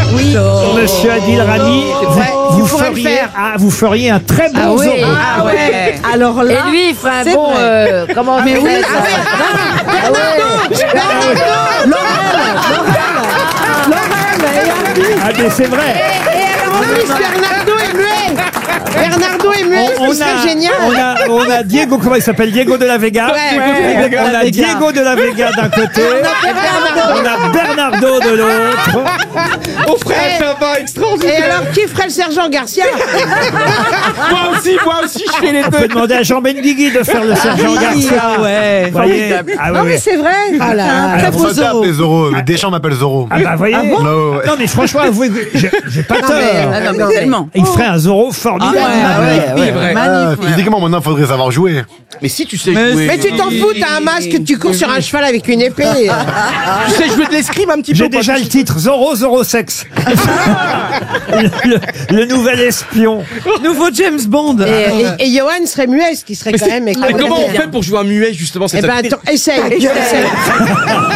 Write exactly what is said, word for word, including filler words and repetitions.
Oui. Monsieur Adil Rami, vous, vous Tu pourrais le feriez, faire. ah, vous feriez un très bon Ah oui. Zorro. Ah ouais. Alors là. Et lui, il ferait un c'est bon. vrai. euh, comment on Mais dit oui, ça ah oui, Ah ouais. Bernardo, Laurel, Laurel, Laurel et Hardy. Ah mais c'est vrai. Et alors en plus, Bernardo est muet. Bernardo est muet, On, on ce a, serait génial. on a, on a Diego, comment il s'appelle, Diego de la Vega. Ouais, ouais, on a Diego de la Vega d'un côté. On a Bernardo de l'autre. On ferait un tabac Et extraordinaire. alors, qui ferait le sergent Garcia? Moi aussi, moi aussi, je fais les On peut deux. demander à Jean Benguigui de faire le sergent Garcia. ouais. Vous voyez. Ah, ouais, Non, mais ouais. c'est vrai. Ah là, Un là. très beau On s'adapte Zorro. les Zorro. Deschamps m'appelle Zorro. Ah bah voyez. bon Non, ouais. Non mais franchement, avouez que j'ai j'ai pas tort. Ah non, mais tellement. Il ferait un Zorro formidable. Ah ouais, Oui, vrai. Ah, Magnifique. physiquement, maintenant, faudrait savoir jouer. Mais si tu sais Mais jouer. Mais tu t'en fous, t'as un masque, tu cours sur un cheval avec une épée. Tu sais jouer de l'escrime un petit peu. J'ai ou pas? déjà le titre Zorro Zorro Sex. le, le- le nouvel espion. Nouveau James Bond. Et, et, et Johan serait muet, ce qui serait Mais quand c'est- même Mais comment on extraordinaire. fait pour jouer un muet justement? Eh C'est ben, ça. attends, essaye. essaye.